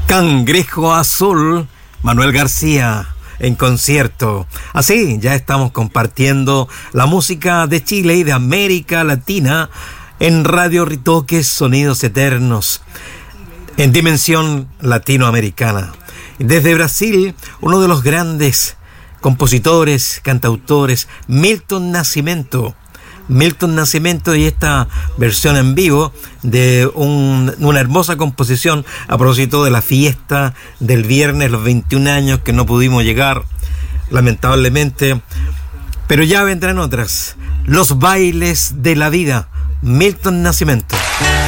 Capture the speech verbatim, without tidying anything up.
Cangrejo Azul, Manuel García en concierto. Así ya estamos compartiendo la música de Chile y de América Latina en Radio Ritoques, Sonidos Eternos, en dimensión latinoamericana. Desde Brasil, uno de los grandes compositores, cantautores, Milton Nascimento. Milton Nascimento y esta versión en vivo de un, una hermosa composición a propósito de la fiesta del viernes, los veintiún años que no pudimos llegar, lamentablemente, pero ya vendrán otras. Los bailes de la vida, Milton Nascimento.